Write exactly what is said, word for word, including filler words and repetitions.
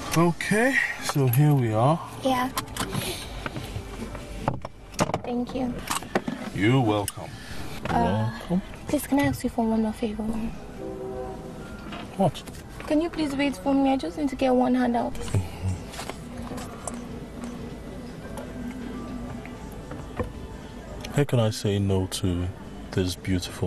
Okay, so here we are. Yeah. Thank you. You're welcome. Uh, welcome. Please, can I ask you for one more favor? What? Can you please wait for me? I just need to get one hand out. How can I say no to this beautiful